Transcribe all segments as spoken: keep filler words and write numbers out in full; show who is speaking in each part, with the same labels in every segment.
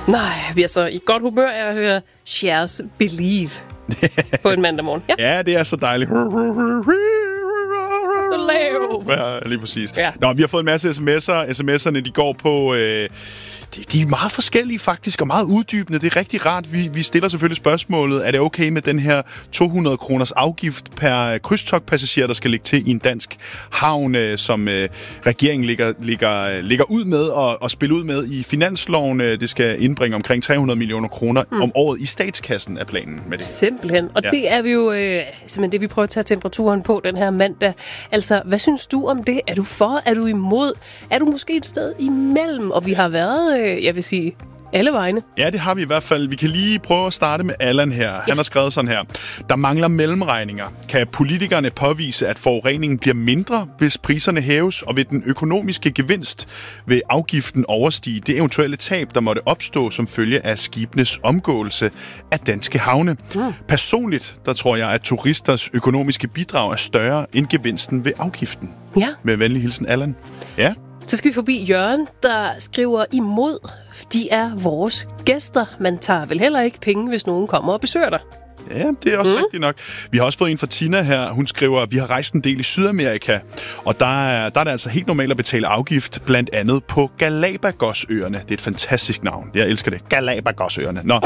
Speaker 1: Nej, vi er så i godt humør af at høre Cher's Believe på en mandag morgen.
Speaker 2: Ja. ja, det er så dejligt.
Speaker 1: Ja,
Speaker 2: lige præcis.
Speaker 1: Ja.
Speaker 2: Nå, vi har fået en masse sms'er. SMS'erne, de går på... Øh, de, de er meget forskellige faktisk, og meget uddybende. Det er rigtig rart. Vi, vi stiller selvfølgelig spørgsmålet, er det okay med den her to hundrede kroners afgift per krydstogtpassager, der skal ligge til i en dansk havn, øh, som øh, regeringen ligger, ligger, ligger ud med og, og spille ud med i finansloven. Det skal indbringe omkring tre hundrede millioner kroner mm. om året i statskassen af planen med det.
Speaker 1: Simpelthen. Og ja. det er vi jo øh, simpelthen det, vi prøver at tage temperaturen på den her mandag. Altså, hvad synes du om det? Er du for? Er du imod? Er du måske et sted imellem? Og vi har været, øh, jeg vil sige, alle vegne.
Speaker 2: Ja, det har vi i hvert fald. Vi kan lige prøve at starte med Allan her. Han ja. har skrevet sådan her. Der mangler mellemregninger. Kan politikerne påvise, at forureningen bliver mindre, hvis priserne hæves, og vil den økonomiske gevinst ved afgiften overstige det eventuelle tab, der måtte opstå som følge af skibenes omgåelse af danske havne? Mm. Personligt, der tror jeg, at turisters økonomiske bidrag er større end gevinsten ved afgiften.
Speaker 1: Ja.
Speaker 2: Med venlig hilsen, Allan. Ja.
Speaker 1: Så skal vi forbi Jørgen, der skriver imod. De er vores gæster. Man tager vel heller ikke penge, hvis nogen kommer og besøger dig.
Speaker 2: Ja, det er også mm. rigtigt nok. Vi har også fået en fra Tina her. Hun skriver, at vi har rejst en del i Sydamerika, og der er, der er det altså helt normalt at betale afgift, blandt andet på Galapagosøerne. Det er et fantastisk navn. Jeg elsker det. Galapagosøerne. Nå.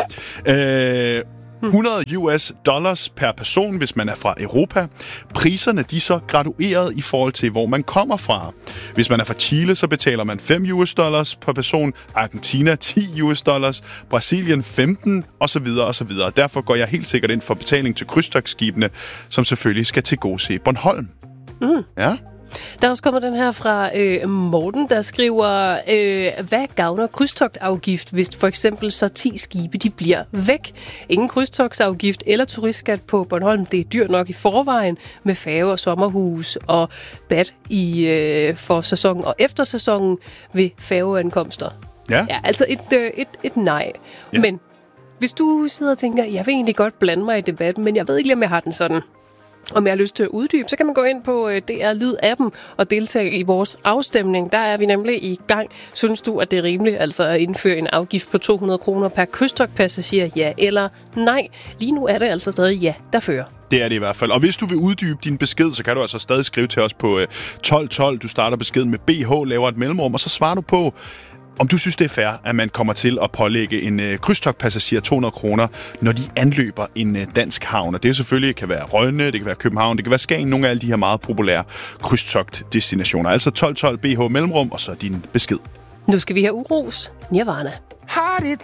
Speaker 2: Øh... hundrede U S dollars per person, hvis man er fra Europa. Priserne, de er så gradueret i forhold til, hvor man kommer fra. Hvis man er fra Chile, så betaler man fem U S dollars per person, Argentina ti U S dollars, Brasilien femten, osv. osv. Derfor går jeg helt sikkert ind for betaling til krydstogtskibene, som selvfølgelig skal tilgodese Bornholm.
Speaker 1: Mm.
Speaker 2: Ja.
Speaker 1: Der er også kommet den her fra øh, Morten, der skriver, øh, hvad gavner krydstogtafgift, hvis for eksempel så ti skibe de bliver væk? Ingen krydstogtafgift eller turistskat på Bornholm. Det er dyrt nok i forvejen med færge og sommerhus og bad i øh, for sæsonen og efter sæsonen ved færgeankomster.
Speaker 2: Ja.
Speaker 1: Ja, altså et, øh, et, et nej. Ja. Men hvis du sidder og tænker, jeg vil egentlig godt blande mig i debatten, men jeg ved ikke lige, om jeg har den sådan. Om jeg har lyst til at uddybe, så kan man gå ind på D R Lyd-appen og deltage i vores afstemning. Der er vi nemlig i gang. Synes du, at det er rimeligt altså at indføre en afgift på to hundrede kroner per krydstogtpassager? Ja eller nej? Lige nu er det altså stadig ja, der fører.
Speaker 2: Det er det i hvert fald. Og hvis du vil uddybe din besked, så kan du altså stadig skrive til os på tolv tolv. Du starter beskeden med B H, laver et mellemrum, og så svarer du på, om du synes, det er fair, at man kommer til at pålægge en øh, krydstogtpassager to hundrede kroner, når de anløber en øh, dansk havn. Og det selvfølgelig kan være Rønne, det kan være København, det kan være Skagen, nogle af alle de her meget populære krydstogtdestinationer. Altså tolv tolv B H mellemrum, og så din besked.
Speaker 1: Nu skal vi have Uros Nirvana.